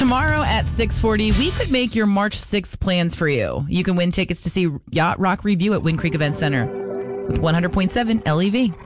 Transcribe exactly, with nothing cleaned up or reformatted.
Tomorrow at six forty, we could make your March sixth plans for you. You can win tickets to see Yacht Rock Review at Wind Creek Event Center with one hundred point seven L E V.